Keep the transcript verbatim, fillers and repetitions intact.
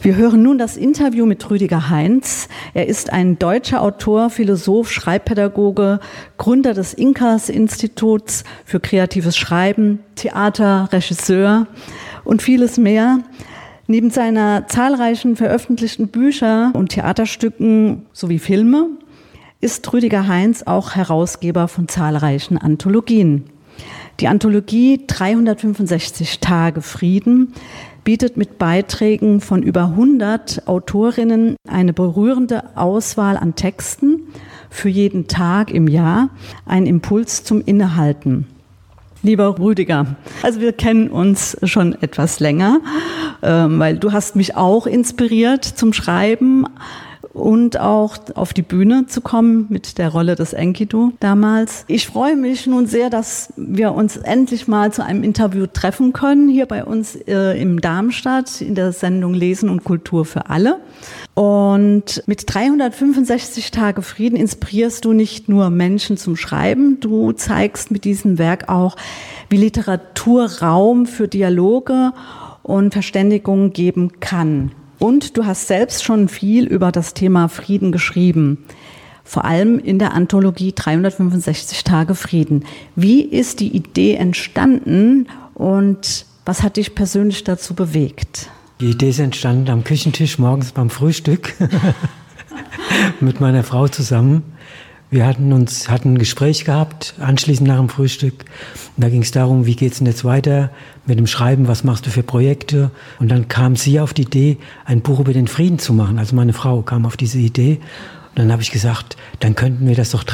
Wir hören nun das Interview mit Rüdiger Heinz. Er ist ein deutscher Autor, Philosoph, Schreibpädagoge, Gründer des INCAS-Instituts für kreatives Schreiben, Theater, Regisseur und vieles mehr. Neben seiner zahlreichen veröffentlichten Bücher und Theaterstücken sowie Filme ist Rüdiger Heinz auch Herausgeber von zahlreichen Anthologien. Die Anthologie dreihundertfünfundsechzig Tage Frieden bietet mit Beiträgen von über hundert Autorinnen eine berührende Auswahl an Texten für jeden Tag im Jahr, ein Impuls zum Innehalten. Lieber Rüdiger, also wir kennen uns schon etwas länger, weil du hast mich auch inspiriert zum Schreiben und auch auf die Bühne zu kommen mit der Rolle des Enkidu damals. Ich freue mich nun sehr, dass wir uns endlich mal zu einem Interview treffen können, hier bei uns äh, im Darmstadt in der Sendung Lesen und Kultur für alle. Und mit dreihundertfünfundsechzig Tage Frieden inspirierst du nicht nur Menschen zum Schreiben, du zeigst mit diesem Werk auch, wie Literatur Raum für Dialoge und Verständigung geben kann. Und du hast selbst schon viel über das Thema Frieden geschrieben, vor allem in der Anthologie dreihundertfünfundsechzig Tage Frieden. Wie ist die Idee entstanden und was hat dich persönlich dazu bewegt? Die Idee ist entstanden am Küchentisch morgens beim Frühstück mit meiner Frau zusammen. Wir hatten uns hatten ein Gespräch gehabt, anschließend nach dem Frühstück. Und da ging es darum, wie geht's denn jetzt weiter mit dem Schreiben, was machst du für Projekte? Und dann kam sie auf die Idee, ein Buch über den Frieden zu machen. Also meine Frau kam auf diese Idee. Und dann habe ich gesagt, dann könnten wir das doch